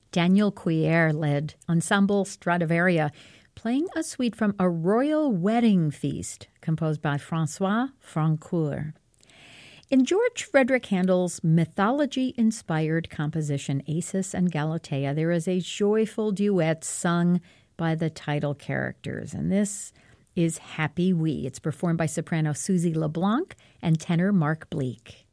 Daniel Cuillier led Ensemble Stradivaria, playing a suite from A Royal Wedding Feast, composed by François Francoeur. In George Frederick Handel's mythology-inspired composition Acis and Galatea, there is a joyful duet sung by the title characters, and this is Happy We. It's performed by soprano Susie LeBlanc and tenor Mark Bleek.